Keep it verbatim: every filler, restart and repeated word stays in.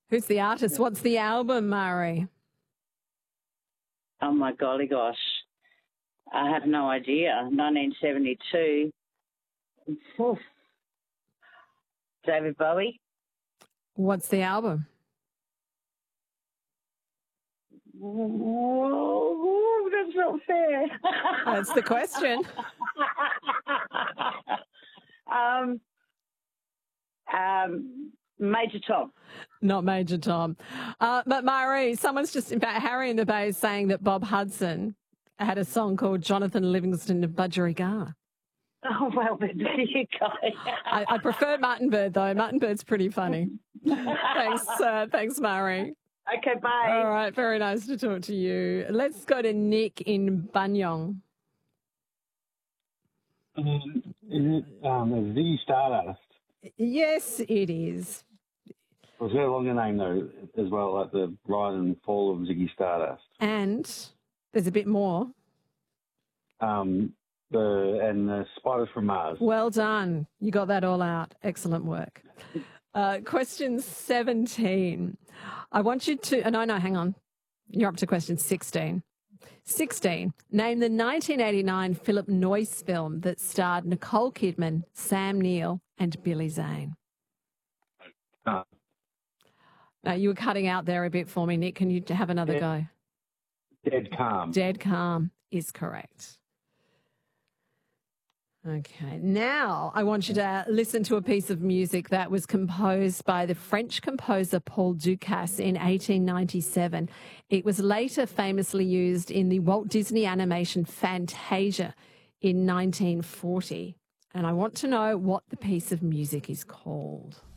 Who's the artist? What's the album, Murray? Oh, my golly gosh. I have no idea. nineteen seventy-two. Oof. David Bowie. What's the album? Oh, that's not fair. That's the question. um, um, Major Tom. Not Major Tom. Uh, but Murray, someone's just, in fact, Harry in the Bay is saying that Bob Hudson had a song called Jonathan Livingston of Budgerigar. Oh, well, there you go. I, I prefer Martin Bird, though. Martin Bird's pretty funny. Thanks, uh, thanks, Murray. Okay, bye. All right, very nice to talk to you. Let's go to Nick in Banyong. Um, is it um, Ziggy Stardust? Yes, it is. It's got a longer name, though, as well, like the rise and fall of Ziggy Stardust. And there's a bit more. Um, the and the Spiders from Mars. Well done. You got that all out. Excellent work. Uh, question seventeen. I want you to, and I know, hang on. You're up to question sixteen. sixteen. Name the nineteen eighty-nine Philip Noyce film that starred Nicole Kidman, Sam Neill, and Billy Zane. Uh, No, you were cutting out there a bit for me, Nick. Can you have another Dead, go? Dead Calm. Dead Calm is correct. Okay, now I want you to listen to a piece of music that was composed by the French composer Paul Dukas in eighteen ninety-seven. It was later famously used in the Walt Disney animation Fantasia in nineteen forty. And I want to know what the piece of music is called.